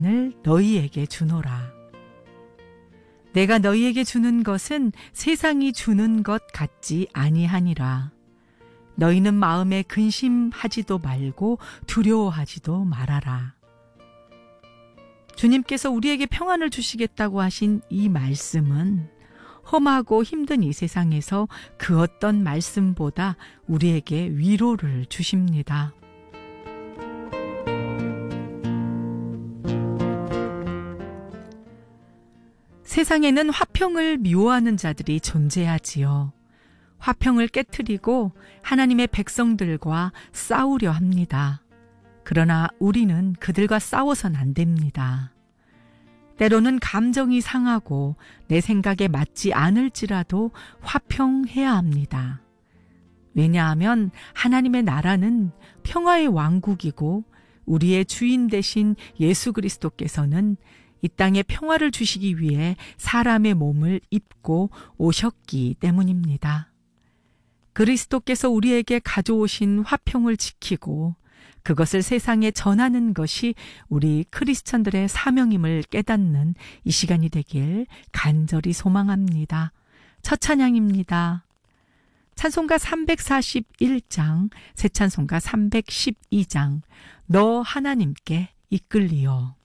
너희에게 주노라. 내가 너희에게 주는 것은 세상이 주는 것 같지 아니하니라. 너희는 마음에 근심하지도 말고 두려워하지도 말아라. 주님께서 우리에게 평안을 주시겠다고 하신 이 말씀은 험하고 힘든 이 세상에서 그 어떤 말씀보다 우리에게 위로를 주십니다. 세상에는 화평을 미워하는 자들이 존재하지요. 화평을 깨트리고 하나님의 백성들과 싸우려 합니다. 그러나 우리는 그들과 싸워선 안 됩니다. 때로는 감정이 상하고 내 생각에 맞지 않을지라도 화평해야 합니다. 왜냐하면 하나님의 나라는 평화의 왕국이고 우리의 주인 되신 예수 그리스도께서는 이 땅에 평화를 주시기 위해 사람의 몸을 입고 오셨기 때문입니다. 그리스도께서 우리에게 가져오신 화평을 지키고 그것을 세상에 전하는 것이 우리 크리스천들의 사명임을 깨닫는 이 시간이 되길 간절히 소망합니다. 첫 찬양입니다. 찬송가 341장, 새 찬송가 312장, 너 하나님께 이끌리요.